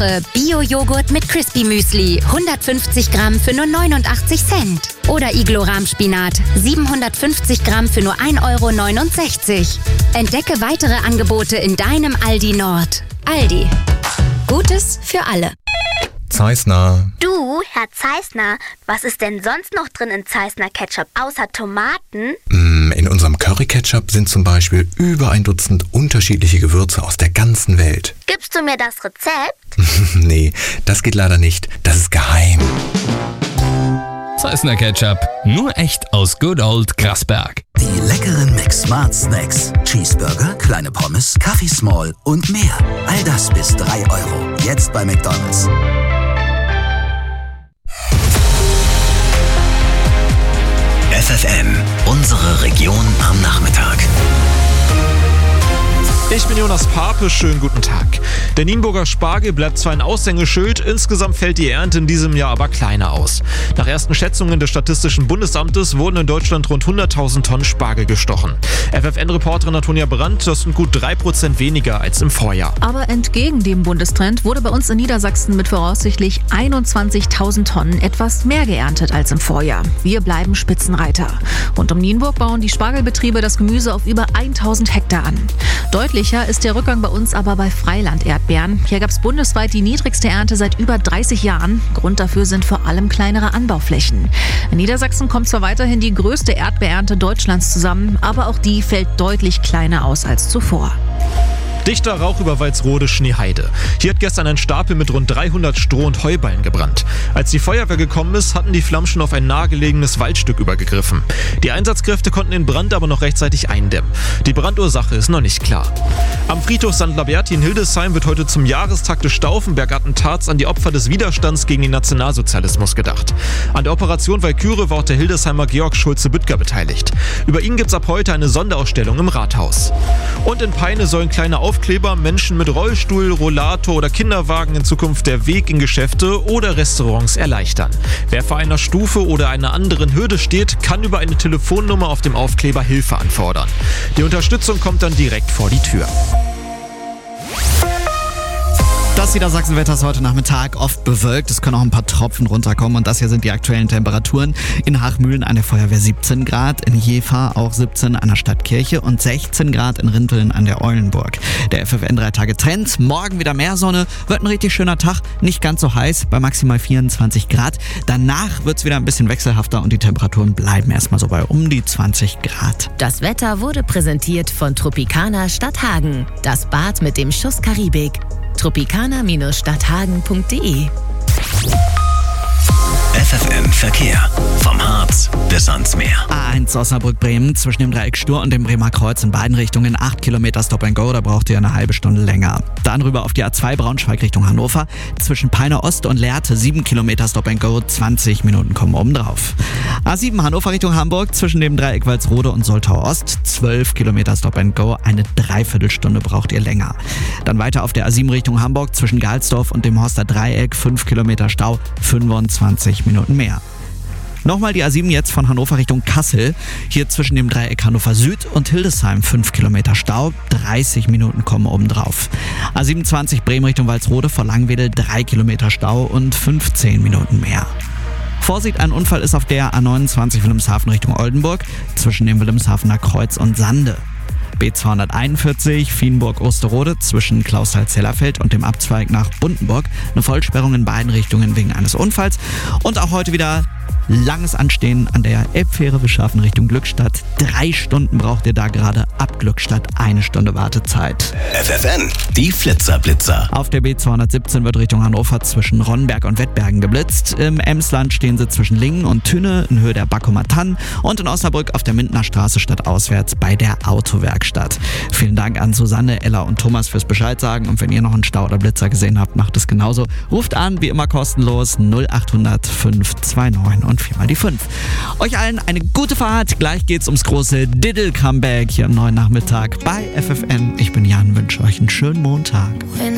Woche Bio-Joghurt mit Crispy Müsli, 150 Gramm für nur 89 Cent. Oder Iglo-Rahmspinat, 750 Gramm für nur 1,69 €. Entdecke weitere Angebote in deinem Aldi Nord. Aldi. Gutes für alle. Zeissner. Du, Herr Zeissner, was ist denn sonst noch drin in Zeissner Ketchup außer Tomaten? In unserem Curry-Ketchup sind zum Beispiel über 1 Dutzend unterschiedliche Gewürze aus der ganzen Welt. Gibst du mir das Rezept? Nee, das geht leider nicht. Das ist geheim. Zeissner Ketchup, nur echt aus Good Old Grasberg. Die leckeren McSmart Snacks. Cheeseburger, kleine Pommes, Kaffee Small und mehr. All das bis 3 €. Jetzt bei McDonald's. FFN, unsere Region am Nachmittag. Ich bin Jonas Pape, schönen guten Tag. Der Nienburger Spargel bleibt zwar ein Aushängeschild, insgesamt fällt die Ernte in diesem Jahr aber kleiner aus. Nach ersten Schätzungen des Statistischen Bundesamtes wurden in Deutschland rund 100.000 Tonnen Spargel gestochen. FFN-Reporterin Antonia Brandt, das sind gut 3% weniger als im Vorjahr. Aber entgegen dem Bundestrend wurde bei uns in Niedersachsen mit voraussichtlich 21.000 Tonnen etwas mehr geerntet als im Vorjahr. Wir bleiben Spitzenreiter. Und um Nienburg bauen die Spargelbetriebe das Gemüse auf über 1.000 Hektar an. Deutlicher ist der Rückgang bei uns aber bei Freiland-Erdbeeren. Hier gab es bundesweit die niedrigste Ernte seit über 30 Jahren. Grund dafür sind vor allem kleinere Anbauflächen. In Niedersachsen kommt zwar weiterhin die größte Erdbeerernte Deutschlands zusammen, aber auch die fällt deutlich kleiner aus als zuvor. Dichter Rauch über Walsrode, Schneeheide. Hier hat gestern ein Stapel mit rund 300 Stroh- und Heuballen gebrannt. Als die Feuerwehr gekommen ist, hatten die Flammen schon auf ein nahegelegenes Waldstück übergegriffen. Die Einsatzkräfte konnten den Brand aber noch rechtzeitig eindämmen. Die Brandursache ist noch nicht klar. Am Friedhof St. Laberti in Hildesheim wird heute zum Jahrestag des Stauffenberg-Attentats an die Opfer des Widerstands gegen den Nationalsozialismus gedacht. An der Operation Walküre war auch der Hildesheimer Georg Schulze-Büttger beteiligt. Über ihn gibt es ab heute eine Sonderausstellung im Rathaus. Und in Peine sollen kleine Aufkleber Menschen mit Rollstuhl, Rollator oder Kinderwagen in Zukunft der Weg in Geschäfte oder Restaurants erleichtern. Wer vor einer Stufe oder einer anderen Hürde steht, kann über eine Telefonnummer auf dem Aufkleber Hilfe anfordern. Die Unterstützung kommt dann direkt vor die Tür. Das Niedersachsenwetter ist heute Nachmittag oft bewölkt. Es können auch ein paar Tropfen runterkommen. Und das hier sind die aktuellen Temperaturen. In Hachmühlen an der Feuerwehr 17 Grad, in Jever auch 17 an der Stadtkirche und 16 Grad in Rinteln an der Eulenburg. Der FFN 3 Tage Trend. Morgen wieder mehr Sonne. Wird ein richtig schöner Tag. Nicht ganz so heiß, bei maximal 24 Grad. Danach wird es wieder ein bisschen wechselhafter und die Temperaturen bleiben erstmal so bei um die 20 Grad. Das Wetter wurde präsentiert von Tropicana Stadthagen. Das Bad mit dem Schuss Karibik. Tropicana-stadthagen.de. FFN Verkehr. Vom Harz bis ans Meer. A1 Osnabrück-Bremen zwischen dem Dreieck Stur und dem Bremer Kreuz in beiden Richtungen 8 Kilometer Stop and Go, da braucht ihr eine halbe Stunde länger. Dann rüber auf die A2 Braunschweig Richtung Hannover, zwischen Peine Ost und Lehrte 7 Kilometer Stop and Go, 20 Minuten kommen obendrauf. A7 Hannover Richtung Hamburg zwischen dem Dreieck Walsrode und Soltau Ost, 12 Kilometer Stop and Go, eine Dreiviertelstunde braucht ihr länger. Dann weiter auf der A7 Richtung Hamburg zwischen Galsdorf und dem Horster Dreieck, 5 Kilometer Stau, 25 Minuten mehr. Nochmal die A7 jetzt von Hannover Richtung Kassel. Hier zwischen dem Dreieck Hannover Süd und Hildesheim 5 Kilometer Stau, 30 Minuten kommen obendrauf. A27 Bremen Richtung Walsrode vor Langwedel 3 Kilometer Stau und 15 Minuten mehr. Vorsicht, ein Unfall ist auf der A29 Wilhelmshaven Richtung Oldenburg zwischen dem Wilhelmshavener Kreuz und Sande. B241 Fienburg-Osterode zwischen Clausthal-Zellerfeld und dem Abzweig nach Bundenburg. Eine Vollsperrung in beiden Richtungen wegen eines Unfalls. Und auch heute wieder langes Anstehen an der Elbfähre Wischhafen Richtung Glückstadt. 3 Stunden braucht ihr da gerade, ab Glückstadt 1 Stunde Wartezeit. FFN, die Flitzer-Blitzer. Auf der B217 wird Richtung Hannover zwischen Ronnberg und Wettbergen geblitzt. Im Emsland stehen sie zwischen Lingen und Thüne in Höhe der Backumer Tann und in Osnabrück auf der Mindener Straße stadtauswärts bei der Autowerkstatt. Vielen Dank an Susanne, Ella und Thomas fürs Bescheid sagen. Und wenn ihr noch einen Stau oder Blitzer gesehen habt, macht es genauso. Ruft an, wie immer kostenlos 0800 529 und 4 die 5. Euch allen eine gute Fahrt. Gleich geht's ums große Diddle-Comeback hier am neuen Nachmittag bei FFN. Ich bin Jan, wünsche euch einen schönen Montag.